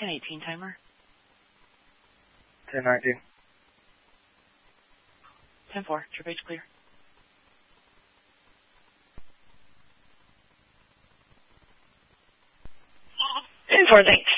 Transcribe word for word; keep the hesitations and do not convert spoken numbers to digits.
ten eighteen timer. ten nineteen. ten four, trip H clear. ten four, thanks.